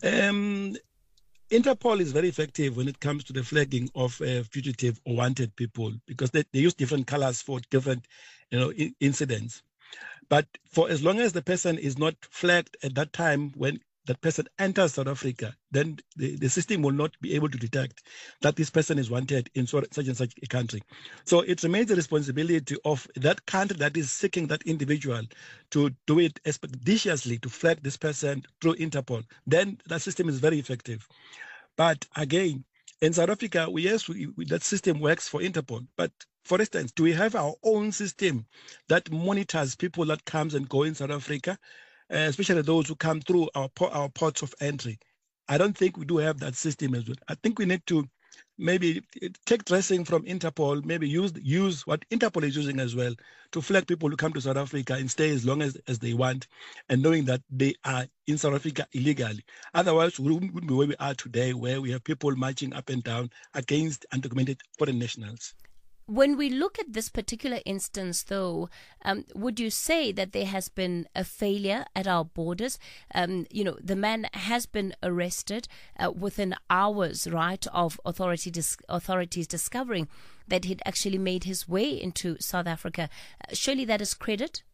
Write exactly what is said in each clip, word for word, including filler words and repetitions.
Um, Interpol is very effective when it comes to the flagging of uh, fugitive or wanted people because they, they use different colors for different, you know, I- incidents. But for as long as the person is not flagged at that time when that person enters South Africa, then the, the system will not be able to detect that this person is wanted in such and such a country. So it remains the responsibility of that country that is seeking that individual to do it expeditiously, to flag this person through Interpol. Then that system is very effective. But again, in South Africa, we, yes, we, we, that system works for Interpol. But for instance, do we have our own system that monitors people that comes and go in South Africa, uh, especially those who come through our our ports of entry? I don't think we do have that system as well. I think we need to maybe take tracing from Interpol, maybe use use what Interpol is using as well to flag people who come to South Africa and stay as long as, as they want, and knowing that they are in South Africa illegally. Otherwise, we wouldn't be where we are today, where we have people marching up and down against undocumented foreign nationals. When we look at this particular instance, though, um, would you say that there has been a failure at our borders? Um, you know, the man has been arrested uh, within hours, right, of authority dis- authorities discovering that he'd actually made his way into South Africa. Uh, surely that is credit?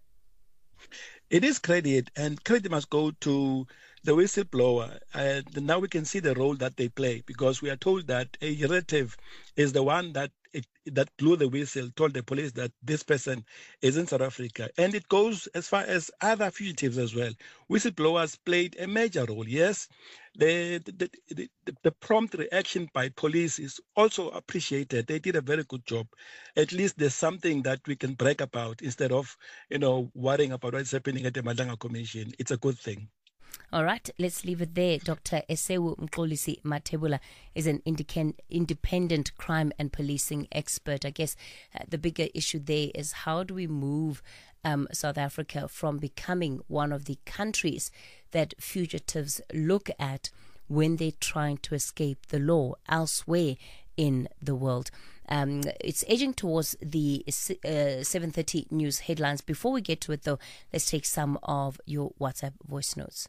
It is credit, and credit must go to the whistleblower. And now we can see the role that they play, because we are told that a relative is the one that it, that blew the whistle, told the police that this person is in South Africa. And it goes as far as other fugitives as well. Whistleblowers played a major role, yes. The, the, the, the, the prompt reaction by police is also appreciated. They did a very good job. At least there's something that we can brag about instead of, you know, worrying about what's happening at the Madlanga Commission. It's a good thing. All right, let's leave it there. Doctor Esewu Mxolisi Mathebula is an indica- independent crime and policing expert. I guess uh, the bigger issue there is how do we move um, South Africa from becoming one of the countries that fugitives look at when they're trying to escape the law elsewhere in the world. Um, it's edging towards the uh, seven thirty news headlines. Before we get to it, though, let's take some of your WhatsApp voice notes.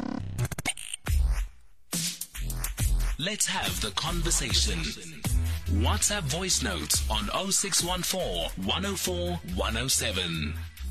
Let's have the conversation. WhatsApp voice notes on oh six one four, one oh four, one oh seven.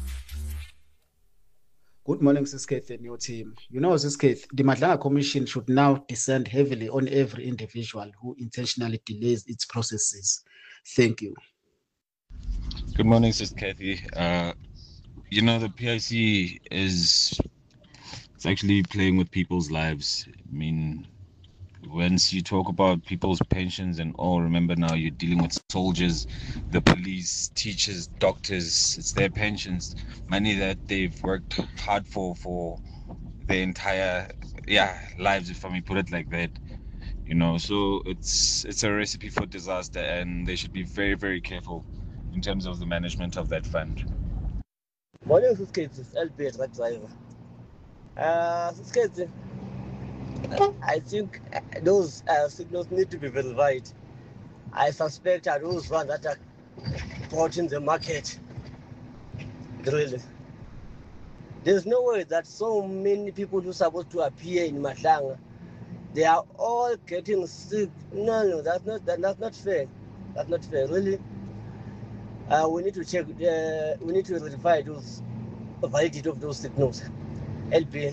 Good morning, Sis Keith and your team. You know, Sis Keith, the Madlanga Commission should now descend heavily on every individual who intentionally delays its processes. Thank you. Good morning, Sis Kathy. Uh, you know, the P I C is it's actually playing with people's lives. I mean, once you talk about people's pensions and all, remember now you're dealing with soldiers, the police, teachers, doctors. It's their pensions, money that they've worked hard for for their entire yeah lives, if I may put it like that. You know, so it's it's a recipe for disaster, and they should be very, very careful in terms of the management of that fund. Morning, Sis Keith. It's L B, truck driver. Uh, Sis Keith, I think those uh, signals need to be verified. I suspect are those ones that are bought in the market. Really. There's no way that so many people who are supposed to appear in Madlanga, they are all getting sick. No, no, that's not that, that's not fair. That's not fair, really. Uh, we need to check. Uh, we need to verify those validity of those signals. L P.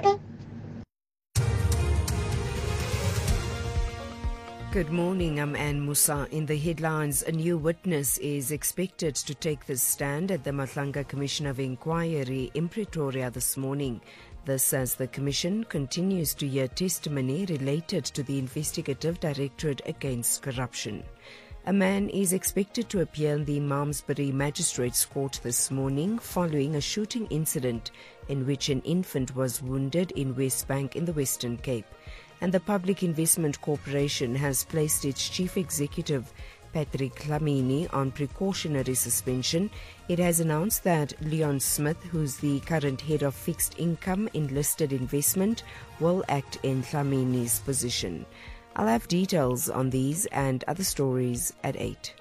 Good morning, I'm Anne Musa. In the headlines, a new witness is expected to take the stand at the Madlanga Commission of Inquiry in Pretoria this morning. This as the Commission continues to hear testimony related to the Investigative Directorate Against Corruption. A man is expected to appear in the Malmesbury Magistrates Court this morning following a shooting incident in which an infant was wounded in Westbank in the Western Cape. And the Public Investment Corporation has placed its chief executive, Patrick Dlamini, on precautionary suspension. It has announced that Leon Smith, who's the current head of fixed income in listed investment, will act in Dlamini's position. I'll have details on these and other stories at eight.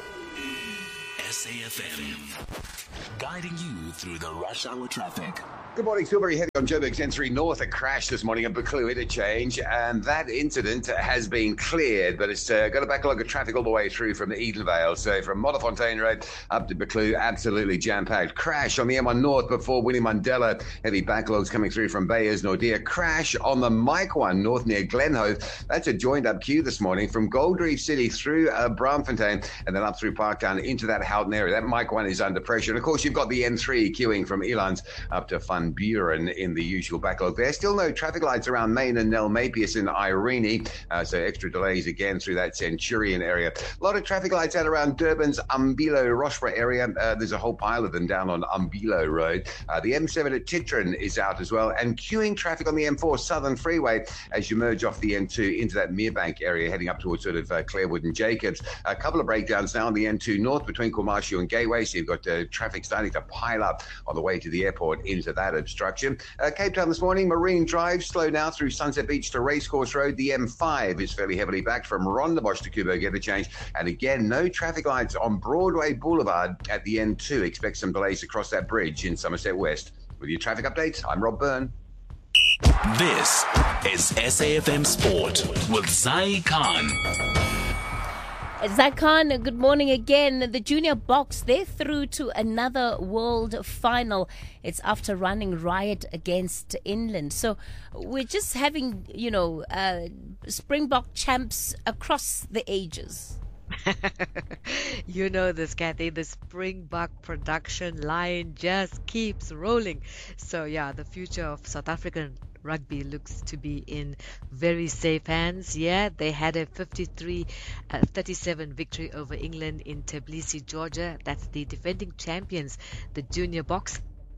S A F M, guiding you through the rush hour traffic. Good morning, Silbury heading on Joburg's N three North. A crash this morning at Buccleuch interchange, and that incident has been cleared, but it's uh, got a backlog of traffic all the way through from the Edenvale. So from Modderfontein Road up to Buccleuch, absolutely jam-packed. Crash on the M one North before Winnie Mandela. Heavy backlogs coming through from Bayers Nordia. Crash on the Mike one North near Glenhove. That's a joined-up queue this morning from Gold Reef City through uh, Braamfontein and then up through Parktown into that Houghton area. That Mike one is under pressure. And, of course, you've got the N three queuing from Elands up to Fun Buren in the usual backlog there. Still no traffic lights around Main and Nell Mapius in Irene, uh, so extra delays again through that Centurion area. A lot of traffic lights out around Durban's Umbilo Roxburgh area. Uh, there's a whole pile of them down on Umbilo Road. Uh, the M seven at Titran is out as well, and queuing traffic on the M four Southern Freeway as you merge off the N two into that Merebank area heading up towards sort of uh, Clarewood and Jacobs. A couple of breakdowns now on the N two North between Kwamashu and Gateway, so you've got uh, traffic starting to pile up on the way to the airport into that obstruction. Uh, Cape Town this morning, Marine Drive, slow now through Sunset Beach to Racecourse Road. The M five is fairly heavily backed from Rondebosch to Kubo Interchange. And again, no traffic lights on Broadway Boulevard at the N two. Expect some delays across that bridge in Somerset West. With your traffic updates, I'm Rob Byrne. This is S A F M Sport with Zai Khan. Zakan, good morning again. The junior box, they're through to another world final. It's after running riot against England. So we're just having, you know, uh, Springbok champs across the ages. You know this, Kathy. The Springbok production line just keeps rolling. So, yeah, the future of South African rugby looks to be in very safe hands. Yeah, they had a fifty-three thirty-seven victory over England in Tbilisi, Georgia. That's the defending champions, the junior box.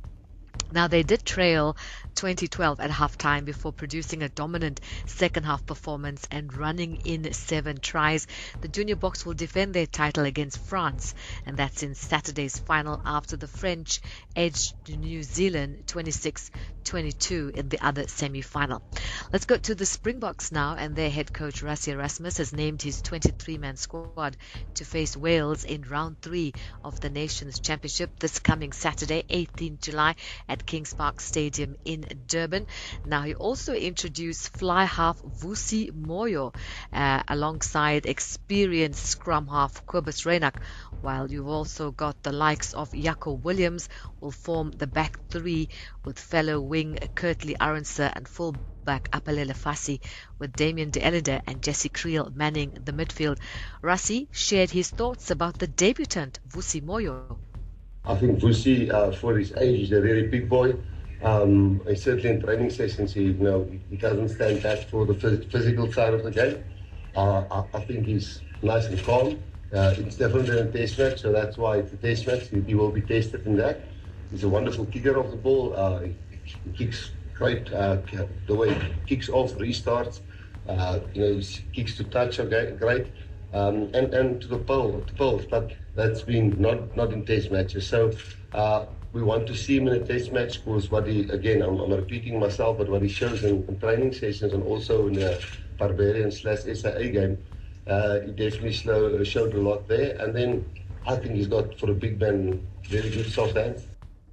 Now, they did trail twenty twelve at halftime before producing a dominant second half performance and running in seven tries. The junior box will defend their title against France, and that's in Saturday's final after the French edged New Zealand twenty-six twenty-two in the other semi-final. Let's go to the Springboks now, and their head coach Rassie Erasmus has named his twenty-three man squad to face Wales in round three of the Nations Championship this coming Saturday, eighteenth July, at Kings Park Stadium in Durban. Now, he also introduced fly half Vusi Moyo uh, alongside experienced scrum half Kobus Reinach, while you've also got the likes of Jaco Williams will form the back three with fellow wing Kurtley Arendse and fullback Apalele Fassi, with Damien de Ellender and Jesse Creel manning the midfield. Rassie shared his thoughts about the debutant Vusi Moyo. I think Vusi, uh, for his age, is a very big boy. Um, and certainly in training sessions, he, you know, he doesn't stand back for the phys- physical side of the game. Uh, I, I think he's nice and calm. Uh, it's different than a test match, so that's why it's a test match. He, he will be tested in that. He's a wonderful kicker of the ball. Uh, he, he kicks great. Uh, the way he kicks off, restarts, uh, you know, his kicks to touch are great. Um, and, and to the pole, to poles, but that's been not, not in test matches. So uh, we want to see him in a test match because what he, again, I'm, I'm repeating myself, but what he shows in, in training sessions and also in the Barbarian slash S A A game, uh, he definitely slow, showed a lot there. And then I think he's got, for a big man, very good soft hands.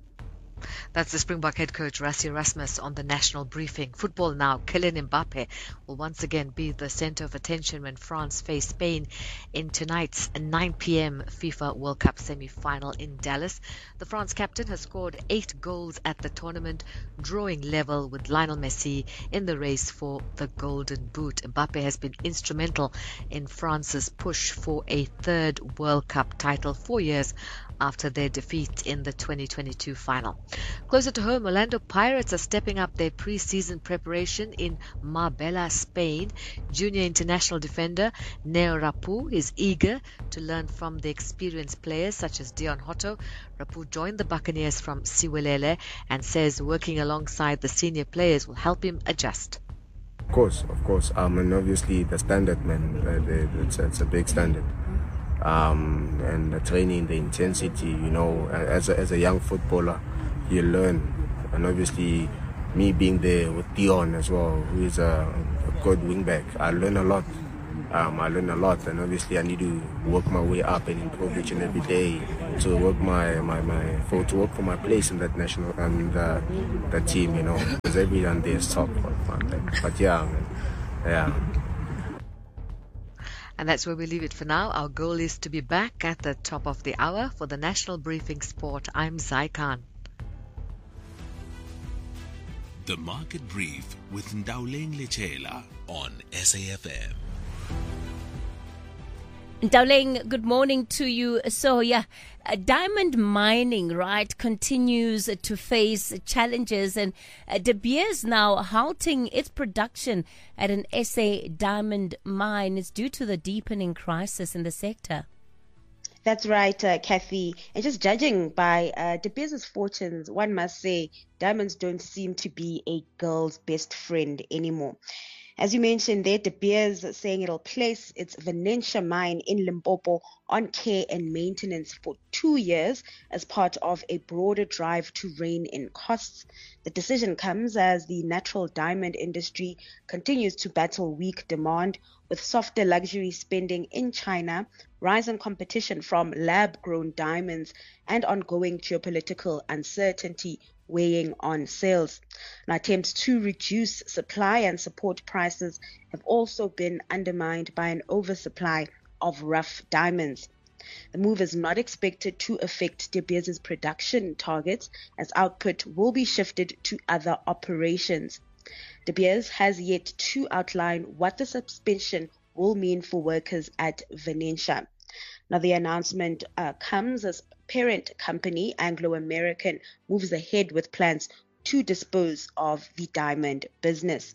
That's the Springbok head coach Rassie Erasmus on the national briefing. Football now. Kylian Mbappe will once again be the centre of attention when France face Spain in tonight's nine p.m. FIFA World Cup semi-final in Dallas. The France captain has scored eight goals at the tournament, drawing level with Lionel Messi in the race for the Golden Boot. Mbappe has been instrumental in France's push for a third World Cup title four years after their defeat in the twenty twenty-two final. Closer to home, Orlando Pirates are stepping up their pre-season preparation in Marbella, Spain. Junior international defender Neo Rapu is eager to learn from the experienced players such as Dion Hotto. Rapu joined the Buccaneers from Siwelele and says working alongside the senior players will help him adjust. Of course, of course. Um, and obviously the standard, man, uh, it's, it's a big standard. Um, and the training, the intensity, you know, as a, as a young footballer, you learn. And obviously, me being there with Dion as well, who is a, a good wingback, I learn a lot. Um, I learn a lot, and obviously I need to work my way up and improve each and every day to work my my, my for to work for my place in that national and uh, that team, you know, because everyone there is top. But yeah, man, yeah. And that's where we leave it for now. Our goal is to be back at the top of the hour for the National Briefing Sport. I'm Zai Khan. The Market Brief with Ndauleng Lechela on S A F M. Ndauleng, good morning to you. So, yeah, uh, diamond mining, right, continues to face challenges, and uh, De Beers now halting its production at an S A diamond mine. It's due to the deepening crisis in the sector. That's right, uh, Kathy. And just judging by uh, De Beers' fortunes, one must say diamonds don't seem to be a girl's best friend anymore. As you mentioned there, De Beers saying it'll place its Venetia mine in Limpopo on care and maintenance for two years as part of a broader drive to rein in costs. The decision comes as the natural diamond industry continues to battle weak demand, with softer luxury spending in China, rise in competition from lab-grown diamonds, and ongoing geopolitical uncertainty weighing on sales. Now, attempts to reduce supply and support prices have also been undermined by an oversupply of rough diamonds. The move is not expected to affect De Beers' production targets, as output will be shifted to other operations. De Beers has yet to outline what the suspension will mean for workers at Venetia. Now, the announcement uh, comes as parent company Anglo American moves ahead with plans to dispose of the diamond business.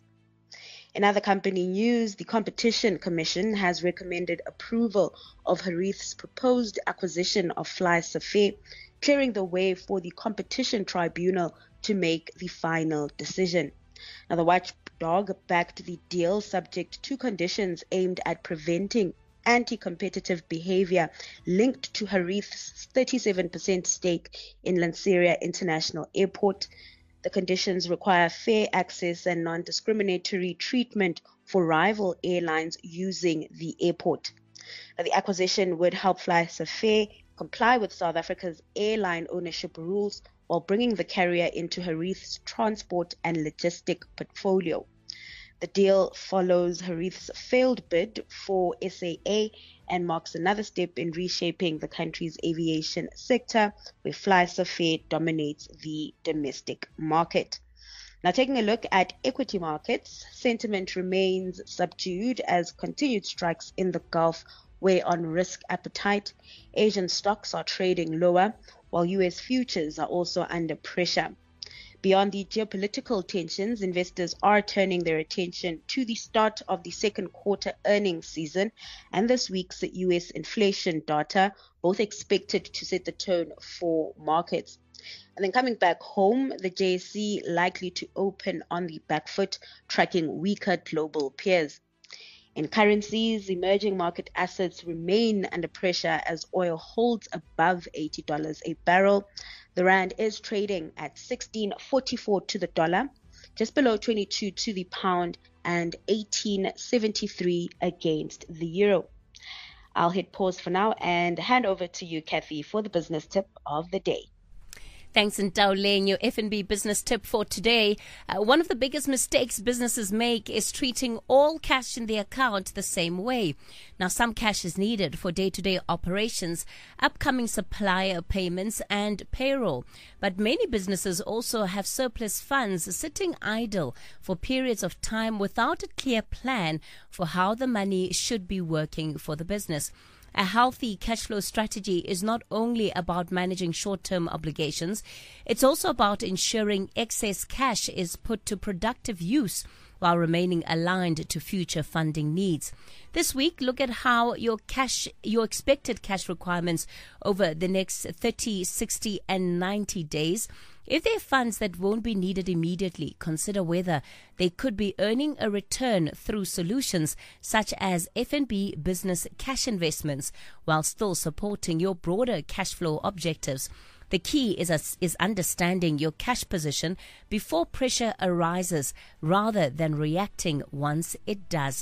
In other company news, the Competition Commission has recommended approval of Harith's proposed acquisition of Fly Safair, clearing the way for the Competition Tribunal to make the final decision. Now, the watchdog backed the deal subject to conditions aimed at preventing anti-competitive behavior linked to Harith's thirty-seven percent stake in Lanseria International Airport. The conditions require fair access and non-discriminatory treatment for rival airlines using the airport. Now, the acquisition would help Fly Safair comply with South Africa's airline ownership rules while bringing the carrier into Harith's transport and logistic portfolio. The deal follows Harith's failed bid for S A A and marks another step in reshaping the country's aviation sector, where Fly Safair dominates the domestic market. Now, taking a look at equity markets, sentiment remains subdued as continued strikes in the Gulf weigh on risk appetite. Asian stocks are trading lower, while U S futures are also under pressure. Beyond the geopolitical tensions, investors are turning their attention to the start of the second quarter earnings season and this week's U S inflation data, both expected to set the tone for markets. And then coming back home, the J S E likely to open on the back foot, tracking weaker global peers. In currencies, emerging market assets remain under pressure as oil holds above eighty dollars a barrel. The rand is trading at sixteen forty-four to the dollar, just below twenty-two to the pound, and eighteen seventy-three against the euro. I'll hit pause for now and hand over to you, Kathy, for the business tip of the day. Thanks, Ndauleng. Your F N B business tip for today. Uh, one of the biggest mistakes businesses make is treating all cash in the account the same way. Now, some cash is needed for day-to-day operations, upcoming supplier payments, and payroll. But many businesses also have surplus funds sitting idle for periods of time without a clear plan for how the money should be working for the business. A healthy cash flow strategy is not only about managing short-term obligations, it's also about ensuring excess cash is put to productive use while remaining aligned to future funding needs. This week, look at how your cash, your expected cash requirements over the next thirty, sixty, and ninety days. If there are funds that won't be needed immediately, consider whether they could be earning a return through solutions such as F N B business cash investments while still supporting your broader cash flow objectives. The key is, a, is understanding your cash position before pressure arises rather than reacting once it does.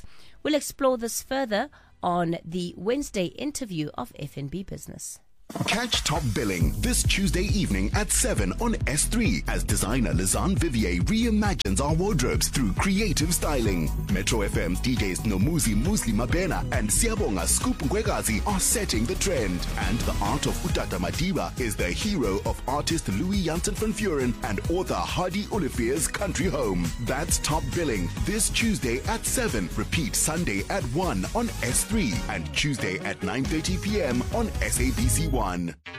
We'll explore this further on the Wednesday interview of F N B Business. Catch Top Billing this Tuesday evening at seven on S three as designer Lizanne Vivier reimagines our wardrobes through creative styling. Metro F M's D Js Nomuzi Musli Mabena and Siabonga Scoop Ngwegazi are setting the trend. And the art of Utata Madiba is the hero of artist Louis Janssen van Vuren and author Hardy Olivier's country home. That's Top Billing this Tuesday at seven. Repeat Sunday at one on S three and Tuesday at nine thirty p.m. on S A B C one.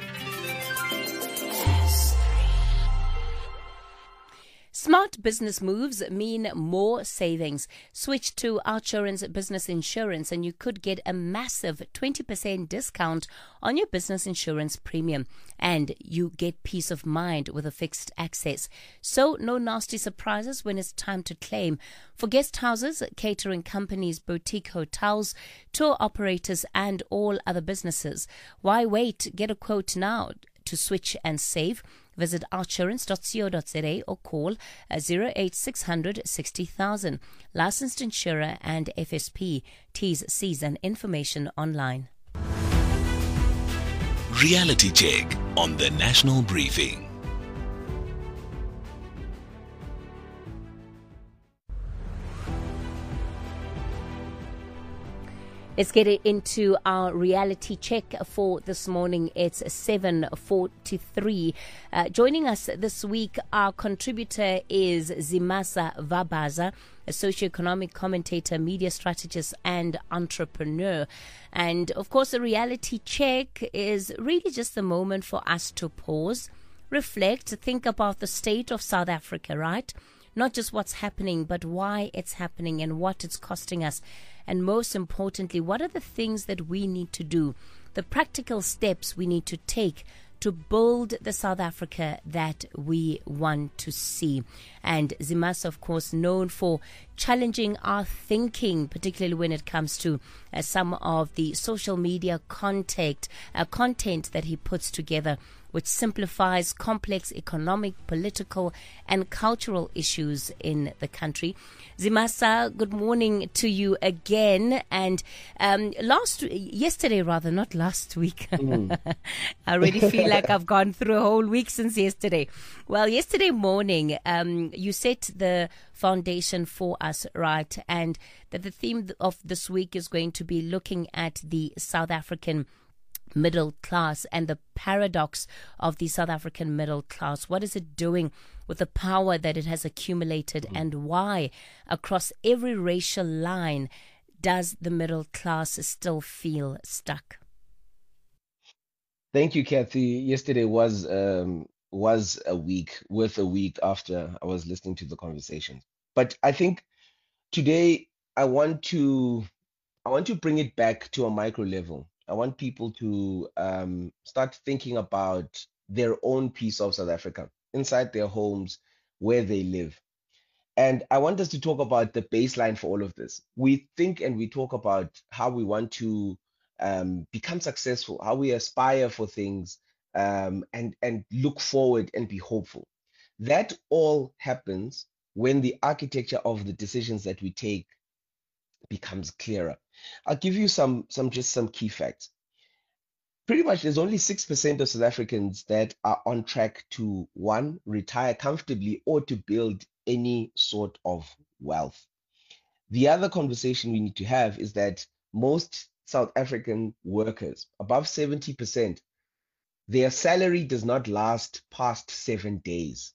Smart business moves mean more savings. Switch to Outsurance Business Insurance and you could get a massive twenty percent discount on your business insurance premium. And you get peace of mind with a fixed access. So no nasty surprises when it's time to claim. For guest houses, catering companies, boutique hotels, tour operators and all other businesses. Why wait? Get a quote now to switch and save. Visit outsurance dot co dot za or call zero eight six hundred sixty thousand. Licensed insurer and F S P. T's, C's and information online. Reality check on the National Briefing. Let's get it into our reality check for this morning. It's seven forty-three. Uh, joining us this week, our contributor is Zimasa Vabaza, a socioeconomic commentator, media strategist, and entrepreneur. And of course, a reality check is really just a moment for us to pause, reflect, think about the state of South Africa, right? Not just what's happening, but why it's happening and what it's costing us. And most importantly, what are the things that we need to do, the practical steps we need to take to build the South Africa that we want to see. And Zimas, of course, known for challenging our thinking, particularly when it comes to uh, some of the social media content, uh, content that he puts together, which simplifies complex economic, political, and cultural issues in the country. Zimasa, good morning to you again. And um, last, yesterday rather, not last week. Mm. I already feel like I've gone through a whole week since yesterday. Well, yesterday morning, um, you set the foundation for us, right? And that the theme of this week is going to be looking at the South African middle class and the paradox of the South African middle class. What is it doing with the power that it has accumulated, mm-hmm. and why across every racial line does the middle class still feel stuck? Thank you, Kathy. Yesterday was um, was a week, worth a week after I was listening to the conversation. But I think today I want to I want to bring it back to a micro level. I want people to um, start thinking about their own piece of South Africa inside their homes, where they live. And I want us to talk about the baseline for all of this. We think and we talk about how we want to um, become successful, how we aspire for things, um, and, and look forward and be hopeful. That all happens when the architecture of the decisions that we take becomes clearer. I'll give you some, some just some key facts. Pretty much there's only six percent of South Africans that are on track to, one, retire comfortably or to build any sort of wealth. The other conversation we need to have is that most South African workers, above seventy percent, their salary does not last past seven days.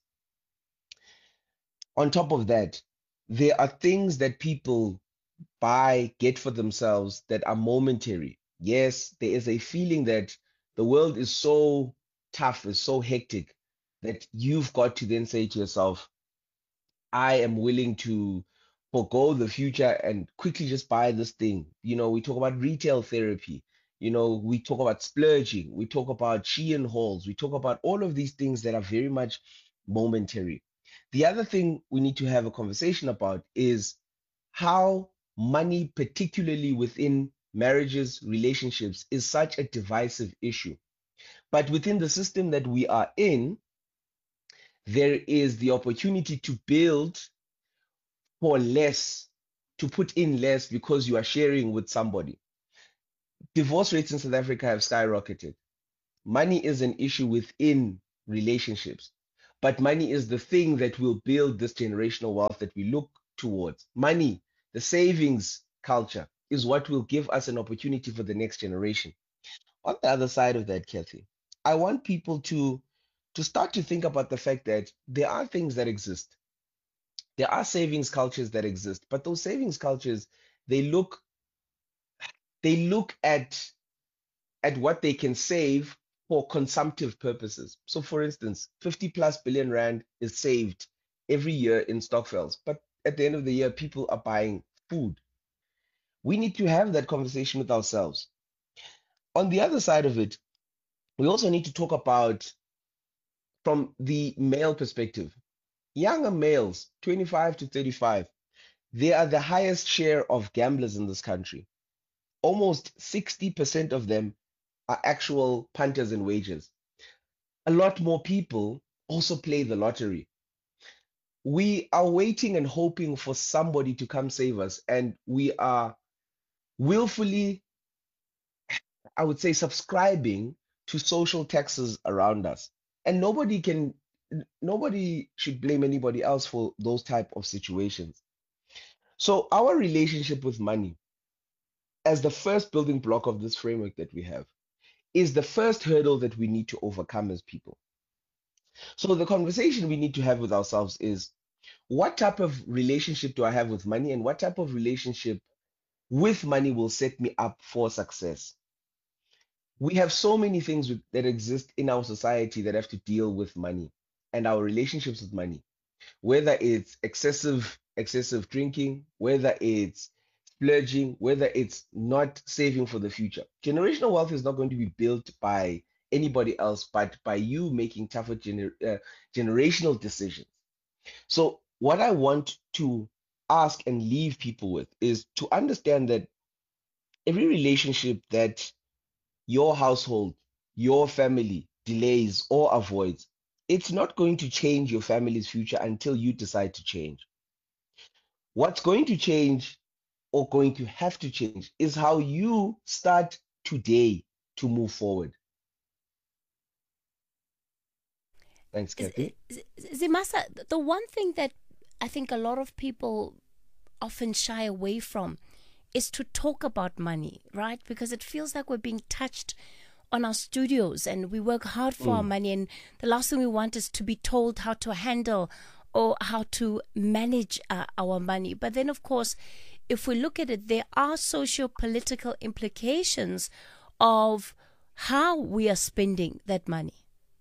On top of that, there are things that people buy, get for themselves that are momentary. Yes, there is a feeling that the world is so tough, is so hectic, that you've got to then say to yourself, I am willing to forego the future and quickly just buy this thing. You know, we talk about retail therapy. You know, we talk about splurging. We talk about Shein hauls. We talk about all of these things that are very much momentary. The other thing we need to have a conversation about is how money, particularly within marriages, relationships, is such a divisive issue. But within the system that we are in, there is the opportunity to build for less to put in less because you are sharing with somebody. Divorce rates in South Africa have skyrocketed. Money is an issue within relationships, but money is the thing that will build this generational wealth that we look towards. Money, the savings culture, is what will give us an opportunity for the next generation. On the other side of that, Kathy, I want people to, to start to think about the fact that there are things that exist. There are savings cultures that exist, but those savings cultures, they look, they look at, at what they can save for consumptive purposes. So for instance, fifty plus billion rand is saved every year in stokvels, but at the end of the year, people are buying food. We need to have that conversation with ourselves. On the other side of it, we also need to talk about, from the male perspective, younger males, twenty-five to thirty-five, they are the highest share of gamblers in this country. Almost sixty percent of them are actual punters and wagers. A lot more people also play the lottery. We are waiting and hoping for somebody to come save us, and we are willfully, I would say, subscribing to social taxes around us. And nobody can, nobody should blame anybody else for those type of situations. So our relationship with money, as the first building block of this framework that we have, is the first hurdle that we need to overcome as people. So the conversation we need to have with ourselves is, what type of relationship do I have with money, and what type of relationship with money will set me up for success? We have so many things with, that exist in our society that have to deal with money and our relationships with money, whether it's excessive, excessive drinking, whether it's splurging, whether it's not saving for the future. Generational wealth is not going to be built by anybody else, but by you making tougher gener- uh, generational decisions. So what I want to ask and leave people with is to understand that every relationship that your household, your family delays or avoids, it's not going to change your family's future until you decide to change. What's going to change or going to have to change is how you start today to move forward. Thanks, Kathy. Zimasa, the one thing that I think a lot of people often shy away from is to talk about money, right? Because it feels like we're being touched on our studios and we work hard for mm. our money, and the last thing we want is to be told how to handle or how to manage uh, our money. But then, of course, if we look at it, there are socio-political implications of how we are spending that money.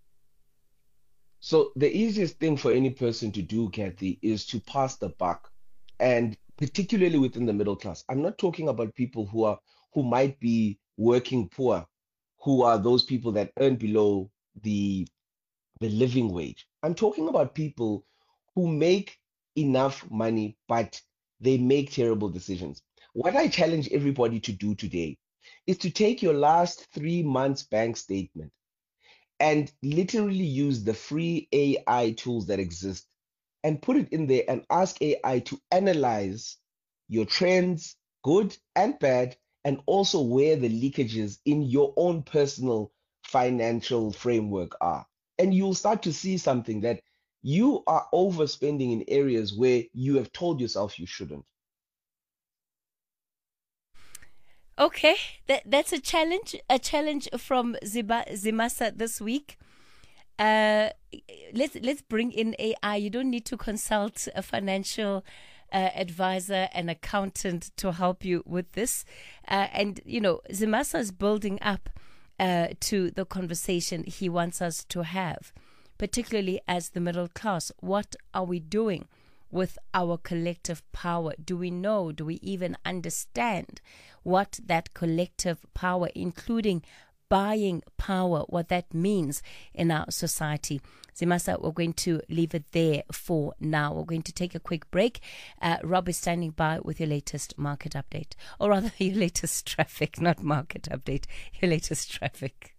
So the easiest thing for any person to do, Kathy, is to pass the buck, and particularly within the middle class. I'm not talking about people who are who might be working poor, who are those people that earn below the the living wage. I'm talking about people who make enough money, but they make terrible decisions. What I challenge everybody to do today is to take your last three months bank statement and literally use the free A I tools that exist and put it in there and ask A I to analyze your trends, good and bad, and also where the leakages in your own personal financial framework are. And you'll start to see something that you are overspending in areas where you have told yourself you shouldn't. Okay, that that's a challenge, a challenge from Ziba, Zimasa this week. Uh, let's let's bring in A I. You don't need to consult a financial uh, advisor, an accountant to help you with this. Uh, and you know, Zimasa is building up uh, to the conversation he wants us to have, particularly as the middle class. What are we doing with our collective power? Do we know, do we even understand what that collective power, including buying power, what that means in our society? Zimasa, we're going to leave it there for now. We're going to take a quick break. Uh, Rob is standing by with your latest market update, or rather your latest traffic, not market update, your latest traffic.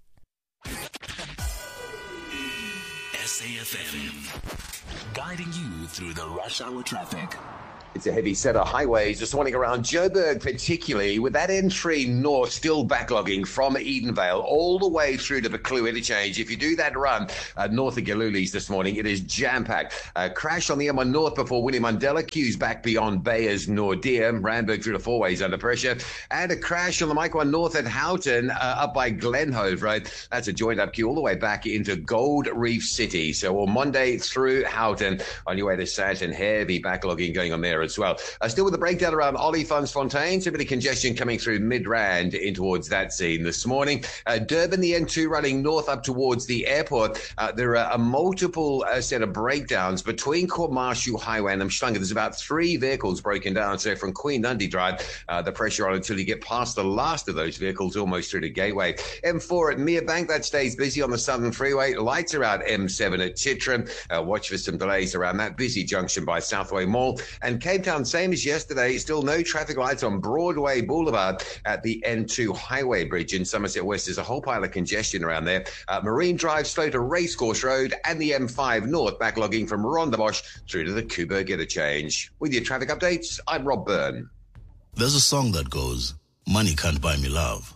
S A F M, guiding you through the rush hour traffic. It's a heavy set of highways this morning around Joburg, particularly with that entry north still backlogging from Edenvale all the way through to the Clue Interchange. If you do that run uh, north of Galulis this morning, it is jam-packed. Uh, crash on the M one north before Winnie Mandela queues back beyond Bayers Nordia. Randburg through the four ways under pressure. And a crash on the Mike one north at Houghton uh, up by Glenhove Road. That's a joined-up queue all the way back into Gold Reef City. So on Monday through Houghton on your way to Sandton, heavy backlogging going on there as well. Uh, still with the breakdown around Olifantsfontein, so a bit of congestion coming through Midrand in towards that scene this morning. Uh, Durban, the N two running north up towards the airport. Uh, there are a multiple uh, set of breakdowns between Kormarshu Highway and Umhlanga. There's about three vehicles broken down. So from Queen Nandi Drive, uh, the pressure on until you get past the last of those vehicles, almost through to Gateway. M four at Merebank, that stays busy on the Southern Freeway. Lights around M seven at Chitram. Uh, watch for some delays around that busy junction by Southway Mall. And Cape Town, same as yesterday, still no traffic lights on Broadway Boulevard at the N two Highway Bridge in Somerset West. There's a whole pile of congestion around there. Uh, Marine Drive slow to Racecourse Road and the M five North backlogging from Rondebosch through to the Kuberg Interchange. With your traffic updates, I'm Rob Byrne. There's a song that goes, "Money can't buy me love."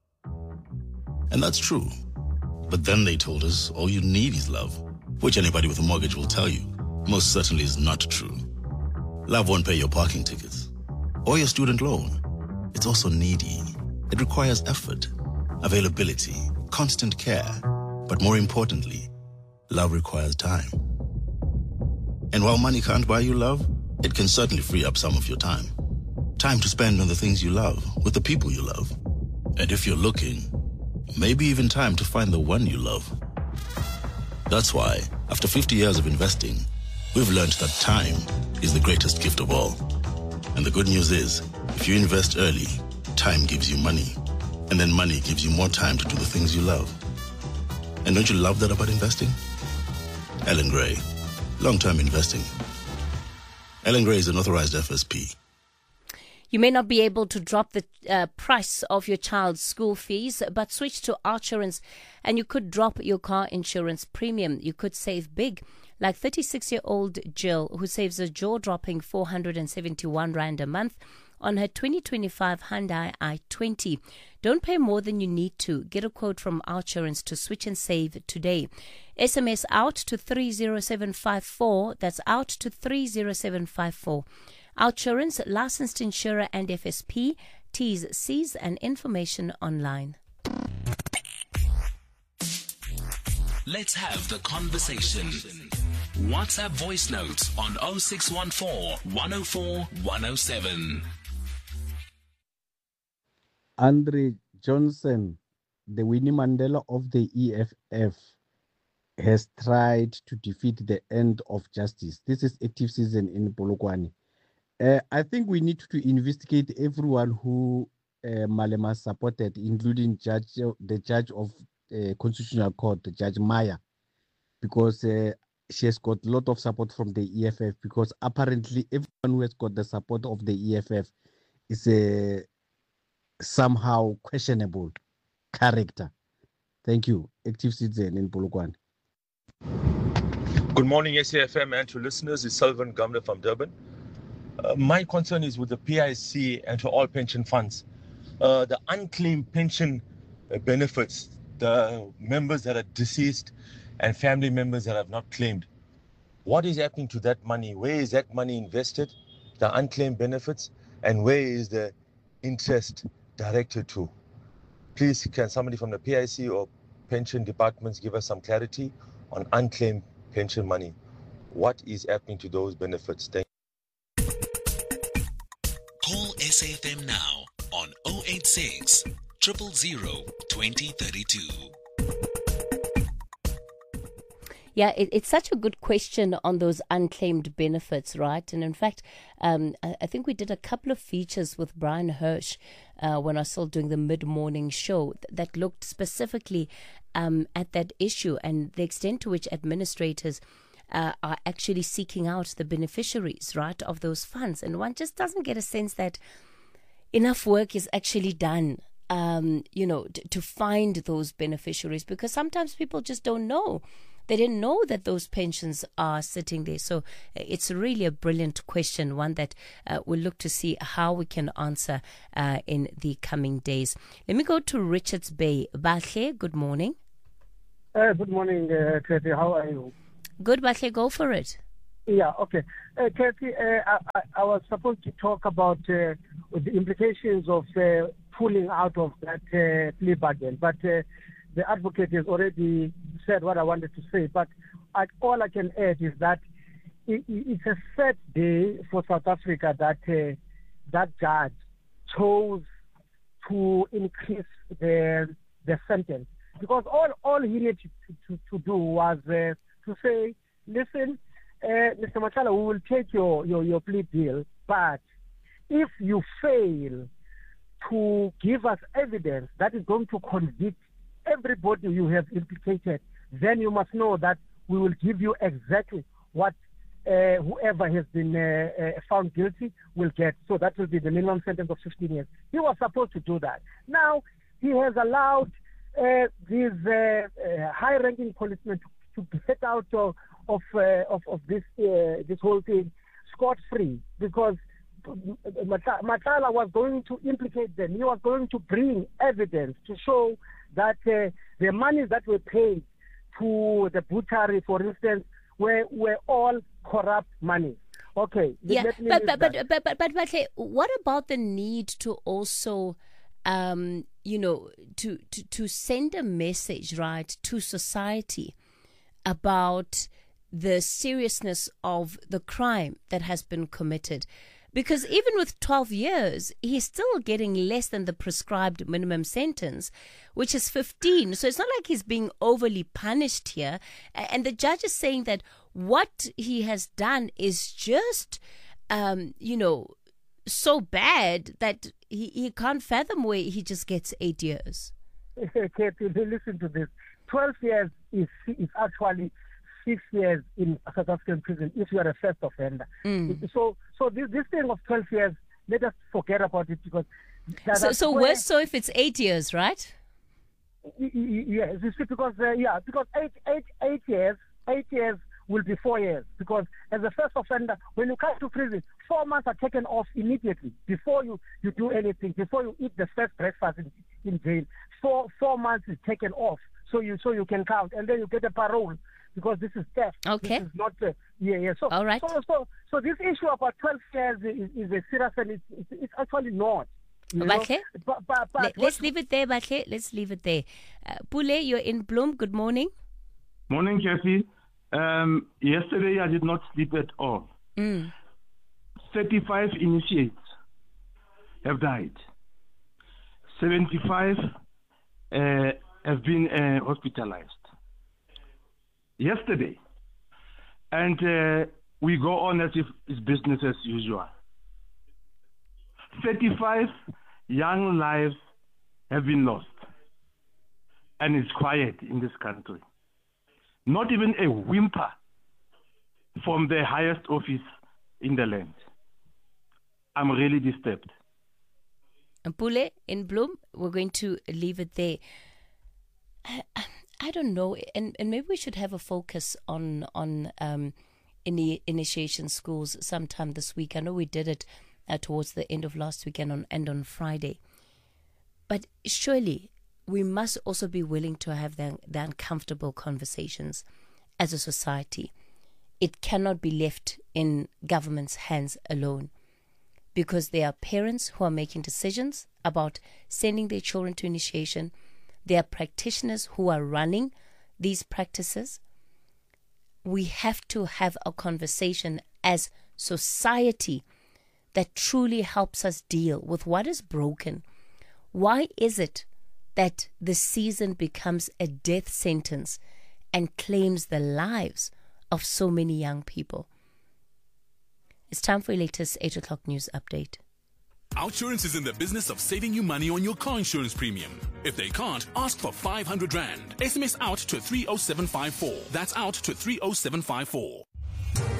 And that's true. But then they told us all you need is love, which anybody with a mortgage will tell you most certainly is not true. Love won't pay your parking tickets or your student loan. It's also needy. It requires effort, availability, constant care. But more importantly, love requires time. And while money can't buy you love, it can certainly free up some of your time. Time to spend on the things you love, with the people you love. And if you're looking, maybe even time to find the one you love. That's why, after fifty years of investing, we've learned that time is the greatest gift of all. And the good news is, if you invest early, time gives you money. And then money gives you more time to do the things you love. And don't you love that about investing? Ellen Gray, long-term investing. Ellen Gray is an authorized F S P. You may not be able to drop the uh, price of your child's school fees, but switch to Outsurance and you could drop your car insurance premium. You could save big, like thirty-six-year-old Jill, who saves a jaw-dropping four hundred seventy-one rand a month on her twenty twenty-five Hyundai i twenty. Don't pay more than you need to. Get a quote from Outsurance to switch and save today. S M S out to three zero seven five four. That's out to three zero seven five four. Outsurance, licensed insurer and F S P. T's, C's and information online. Let's have the conversation. WhatsApp voice notes on oh six one four, one oh four, one oh seven. Andre Johnson, the Winnie Mandela of the E F F, has tried to defeat the end of justice. This is active season in Polokwane. Uh, I think we need to investigate everyone who uh, Malema supported, including judge, the judge of uh, Constitutional Court, Judge Maya, because uh, she has got a lot of support from the E F F, because apparently everyone who has got the support of the E F F is a somehow questionable character. Thank you. Active Citizen in Polokwane. Good morning, S A F M and to listeners. It's Sullivan Governor from Durban. Uh, my concern is with the P I C and to all pension funds. Uh, the unclaimed pension benefits, the members that are deceased and family members that have not claimed. What is happening to that money? Where is that money invested, the unclaimed benefits, and where is the interest directed to? Please, can somebody from the P I C or pension departments give us some clarity on unclaimed pension money? What is happening to those benefits? Thank you. Call S A F M now on oh eight six, zero zero zero, two oh three two. Yeah, it, it's such a good question on those unclaimed benefits, right? And in fact, um, I, I think we did a couple of features with Brian Hirsch uh, when I was still doing the mid-morning show th- that looked specifically um, at that issue and the extent to which administrators uh, are actually seeking out the beneficiaries, right, of those funds. And one just doesn't get a sense that enough work is actually done, um, you know, t- to find those beneficiaries, because sometimes people just don't know They didn't know that those pensions are sitting there. So it's really a brilliant question, one that uh, we'll look to see how we can answer uh, in the coming days. Let me go to Richards Bay. Bahle, good morning. Uh, good morning, uh, Kathy. How are you? Good, Bahle, go for it. Yeah, okay. Uh, Kathy, uh, I, I, I was supposed to talk about uh, the implications of uh, pulling out of that uh, plea bargain, but uh, the advocate has already said what I wanted to say. But I, all I can add is that it, it's a sad day for South Africa that uh, that judge chose to increase the the sentence, because all, all he needed to, to, to do was uh, to say, listen, uh, Mister Machala, we will take your, your, your plea deal, but if you fail to give us evidence that is going to convict everybody you have implicated, then you must know that we will give you exactly what uh, whoever has been uh, uh, found guilty will get. So that will be the minimum sentence of fifteen years. He was supposed to do that. Now, he has allowed uh, these uh, uh, high-ranking policemen to, to get out of of, uh, of, of this uh, this whole thing scot-free, because Machala was going to implicate them. He was going to bring evidence to show that uh, the monies that were paid to the butchery, for instance, were were all corrupt money. Okay. Yeah, let me but leave but, that. but but but but but what about the need to also, um, you know, to to to send a message, right, to society about the seriousness of the crime that has been committed? Because even with twelve years, he's still getting less than the prescribed minimum sentence, which is fifteen. So it's not like he's being overly punished here. And the judge is saying that what he has done is just, um, you know, so bad that he, he can't fathom where he just gets eight years. Okay, listen to this. twelve years is, is actually six years in South African prison if you are a first offender. Mm. So, so this, this thing of twelve years, let us forget about it, because that, So, that's so where- worse so if it's eight years, right? Y- y- Yes, you see, because uh, yeah, because eight, eight, eight years, eight years will be four years. Because as a first offender, when you come to prison, four months are taken off immediately before you, you do anything, before you eat the first breakfast in, in jail. Four four months is taken off, so you so you can count, and then you get a parole, because this is theft. Okay. This is not uh, yeah yeah. So all right. So so, so this issue about twelve years is, is a serious, and it's, it's, it's actually not. You know? Batle? But, but, but Let, let's leave it there, Batle. Let's leave it there. Uh, Pule, you're in Bloom. Good morning. Morning, Kathy. Um, yesterday I did not sleep at all. Mm. thirty-five initiates have died. seventy-five uh, have been uh, hospitalized. Yesterday. And uh, we go on as if it's business as usual. thirty-five young lives have been lost. And it's quiet in this country. Not even a whimper from the highest office in the land. I'm really disturbed. Pule, in Bloom, we're going to leave it there. I, I don't know, and, and maybe we should have a focus on on um, in initiation schools sometime this week. I know we did it uh, towards the end of last week and on, and on Friday. But surely we must also be willing to have the, the uncomfortable conversations as a society. It cannot be left in government's hands alone, because there are parents who are making decisions about sending their children to initiation. There are practitioners who are running these practices. We have to have a conversation as society that truly helps us deal with what is broken. Why is it that the season becomes a death sentence and claims the lives of so many young people? It's time for your latest eight o'clock news update. Outsurance is in the business of saving you money on your car insurance premium. If they can't, ask for five hundred rand. S M S out to three oh seven five four. That's out to three oh seven five four.